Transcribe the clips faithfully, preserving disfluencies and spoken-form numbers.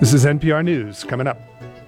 This is N P R News coming up.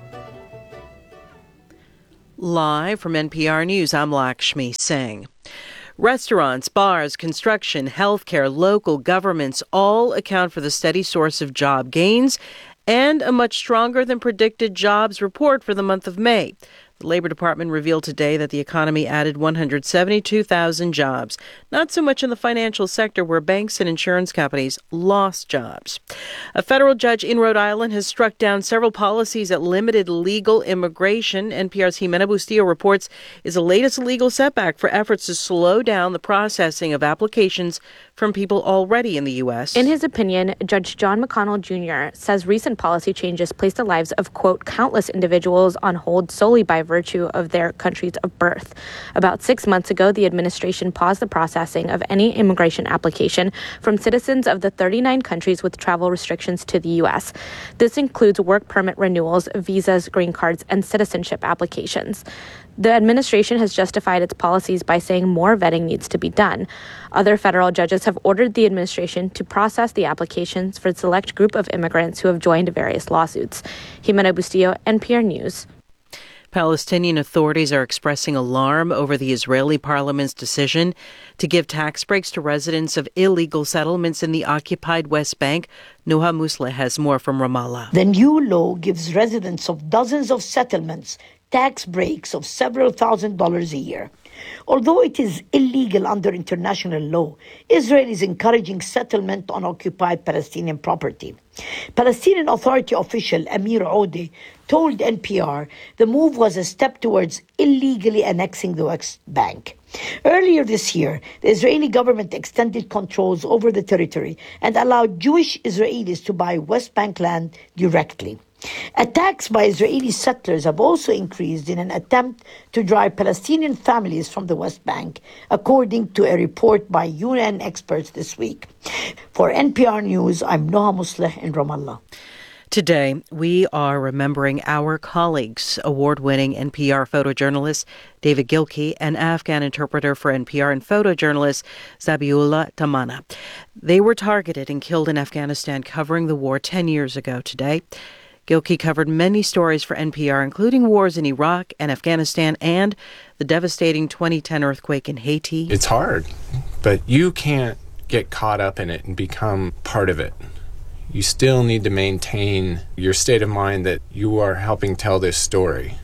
Live from N P R News, I'm Lakshmi Singh. Restaurants, bars, construction, healthcare, local governments all account for the steady source of job gains and a much stronger than predicted jobs report for the month of May. The Labor Department revealed today that the economy added one hundred seventy-two thousand jobs, not so much in the financial sector where banks and insurance companies lost jobs. A federal judge in Rhode Island has struck down several policies that limited legal immigration. N P R's Jimena Bustillo reports is the latest legal setback for efforts to slow down the processing of applications from people already in the U S. In his opinion, Judge John McConnell Junior says recent policy changes place the lives of, quote, countless individuals on hold solely by virtue of their countries of birth. About six months ago, the administration paused the processing of any immigration application from citizens of the thirty-nine countries with travel restrictions to the U S. This includes work permit renewals, visas, green cards, and citizenship applications. The administration has justified its policies by saying more vetting needs to be done. Other federal judges have ordered the administration to process the applications for a select group of immigrants who have joined various lawsuits. Jimena Bustillo, N P R News. Palestinian authorities are expressing alarm over the Israeli parliament's decision to give tax breaks to residents of illegal settlements in the occupied West Bank. Nuha Musleh has more from Ramallah. The new law gives residents of dozens of settlements tax breaks of several thousand dollars a year. Although it is illegal under international law, Israel is encouraging settlement on occupied Palestinian property. Palestinian Authority official Amir Odeh told N P R the move was a step towards illegally annexing the West Bank. Earlier this year, the Israeli government extended controls over the territory and allowed Jewish Israelis to buy West Bank land directly. Attacks by Israeli settlers have also increased in an attempt to drive Palestinian families from the West Bank, according to a report by U N experts this week. For N P R News, I'm Nuha Musleh in Ramallah. Today, we are remembering our colleagues, award-winning N P R photojournalist David Gilkey and Afghan interpreter for N P R and photojournalist Zabiullah Tamana. They were targeted and killed in Afghanistan covering the war ten years ago today. Gilkey covered many stories for N P R, including wars in Iraq and Afghanistan and the devastating twenty ten earthquake in Haiti. It's hard, but you can't get caught up in it and become part of it. You still need to maintain your state of mind that you are helping tell this story.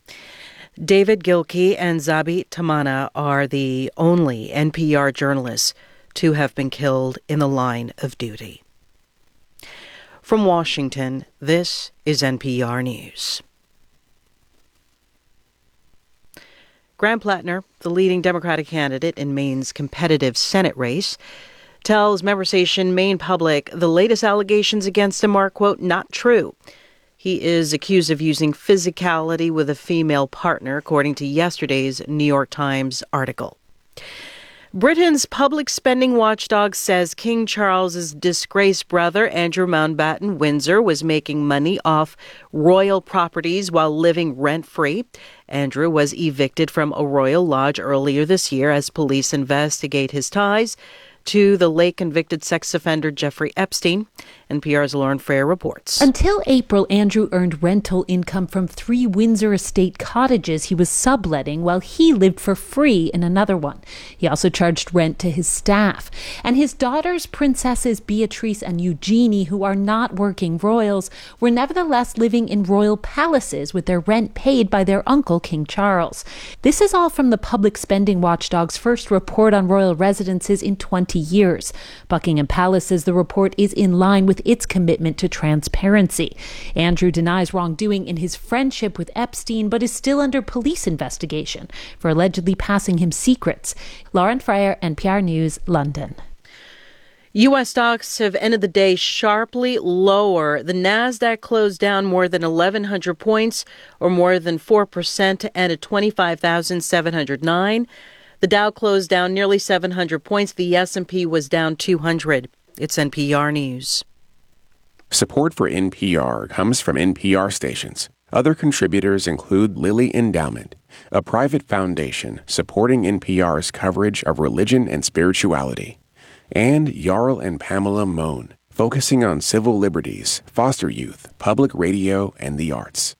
David Gilkey and Zabi Tamana are the only N P R journalists to have been killed in the line of duty. From Washington, this is N P R News. Graham Plattner, the leading Democratic candidate in Maine's competitive Senate race, tells member station Maine Public the latest allegations against him are, quote, not true. He is accused of using physicality with a female partner, according to yesterday's New York Times article. Britain's public spending watchdog says King Charles's disgraced brother, Andrew Mountbatten Windsor, was making money off royal properties while living rent-free. Andrew was evicted from a royal lodge earlier this year as police investigate his ties to the late-convicted sex offender Jeffrey Epstein. N P R's Lauren Frayer reports. Until April, Andrew earned rental income from three Windsor estate cottages he was subletting while he lived for free in another one. He also charged rent to his staff. And his daughters, Princesses Beatrice and Eugenie, who are not working royals, were nevertheless living in royal palaces with their rent paid by their uncle, King Charles. This is all from the Public Spending Watchdog's first report on royal residences in twenty years. Buckingham Palace says the report is in line with its commitment to transparency. Andrew denies wrongdoing in his friendship with Epstein, but is still under police investigation for allegedly passing him secrets. Lauren Frayer, N P R News, London. U S stocks have ended the day sharply lower. The Nasdaq closed down more than eleven hundred points, or more than four percent, to end at twenty-five thousand seven hundred nine. The Dow closed down nearly seven hundred points. The S and P was down two hundred. It's N P R News. Support for N P R comes from N P R stations. Other contributors include Lilly Endowment, a private foundation supporting N P R's coverage of religion and spirituality, and Jarl and Pamela Mohn, focusing on civil liberties, foster youth, public radio, and the arts.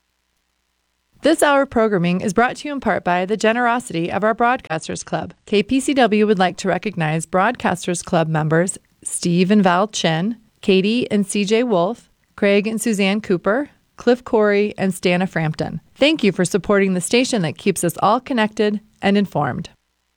This hour of programming is brought to you in part by the generosity of our Broadcasters Club. K P C W would like to recognize Broadcasters Club members Steve and Val Chin, Katie and C J Wolf, Craig and Suzanne Cooper, Cliff Corey, and Stana Frampton. Thank you for supporting the station that keeps us all connected and informed.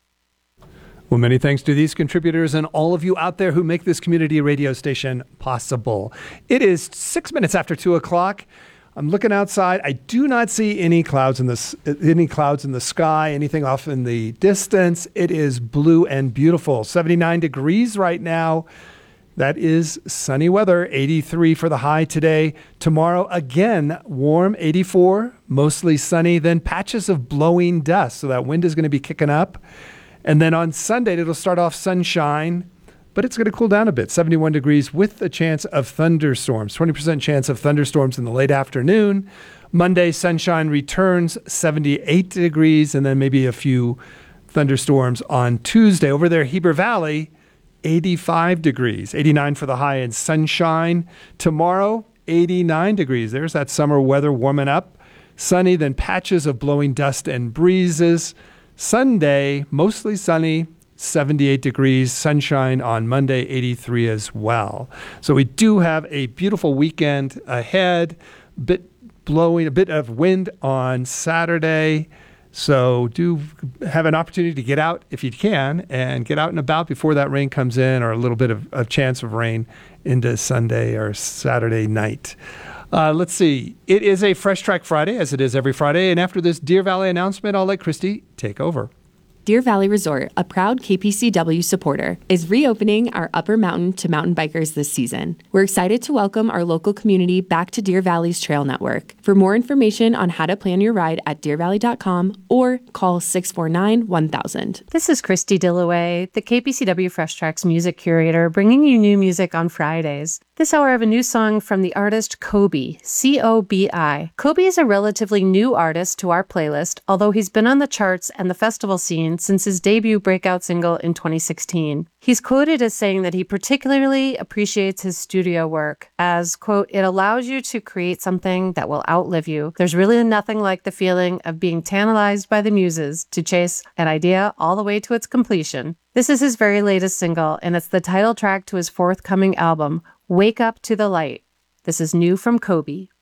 Well, many thanks to these contributors and all of you out there who make this community radio station possible. It is six minutes after two o'clock. I'm looking outside. I do not see any clouds in the any clouds in the sky, anything off in the distance. It is blue and beautiful. seventy-nine degrees right now. That is sunny weather. eighty-three for the high today. Tomorrow, again, warm, eighty-four, mostly sunny. Then patches of blowing dust. So that wind is going to be kicking up. And then on Sunday, it'll start off sunshine, but it's going to cool down a bit. seventy-one degrees with a chance of thunderstorms. twenty percent chance of thunderstorms in the late afternoon. Monday, sunshine returns, seventy-eight degrees, and then maybe a few thunderstorms on Tuesday. Over there, Heber Valley, eighty-five degrees, eighty-nine for the high and sunshine. Tomorrow, eighty-nine degrees. There's that summer weather warming up. Sunny, then patches of blowing dust and breezes. Sunday, mostly sunny, seventy-eight degrees, sunshine on Monday, eighty-three as well. So we do have a beautiful weekend ahead, bit blowing, a bit of wind on Saturday. So do have an opportunity to get out if you can and get out and about before that rain comes in, or a little bit of a chance of rain into Sunday or Saturday night. Uh, let's see. It is a Fresh Track Friday, as it is every Friday. And after this Deer Valley announcement, I'll let Christy take over. Deer Valley Resort, a proud K P C W supporter, is reopening our Upper Mountain to Mountain Bikers this season. We're excited to welcome our local community back to Deer Valley's trail network. For more information on how to plan your ride at deer valley dot com or call six four nine, one thousand. This is Christy Dillaway, the K P C W Fresh Tracks music curator, bringing you new music on Fridays. This hour I have a new song from the artist Kobe, C O B I. Kobe is a relatively new artist to our playlist, although he's been on the charts and the festival scene since his debut breakout single in twenty sixteen. He's quoted as saying that he particularly appreciates his studio work as, quote, "It allows you to create something that will outlive you. There's really nothing like the feeling of being tantalized by the muses to chase an idea all the way to its completion." This is his very latest single, and it's the title track to his forthcoming album, Wake Up to the Light. This is new from Kobe.